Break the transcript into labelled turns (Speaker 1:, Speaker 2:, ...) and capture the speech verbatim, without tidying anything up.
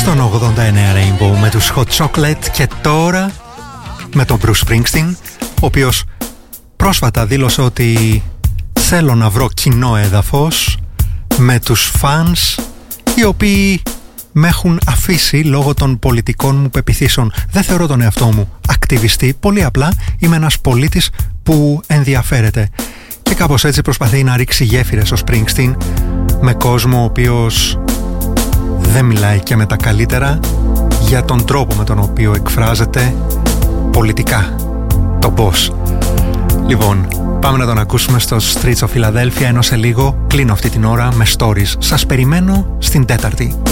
Speaker 1: στον ογδόντα εννέα Rainbow με τους Hot Chocolate και τώρα με τον Bruce Springsteen, ο οποίος πρόσφατα δήλωσε ότι θέλω να βρω κοινό έδαφος με τους fans οι οποίοι με έχουν αφήσει λόγω των πολιτικών μου πεποιθήσεων. Δεν θεωρώ τον εαυτό μου ακτιβιστή, πολύ απλά είμαι ένας πολίτης που ενδιαφέρεται. Και κάπως έτσι προσπαθεί να ρίξει γέφυρες ο Springsteen με κόσμο ο οποίος δεν μιλάει και με τα καλύτερα για τον τρόπο με τον οποίο εκφράζεται πολιτικά το boss. Λοιπόν, πάμε να τον ακούσουμε στο Streets of Philadelphia, ενώ σε λίγο κλείνω αυτή την ώρα με stories. Σας περιμένω στην Τέταρτη.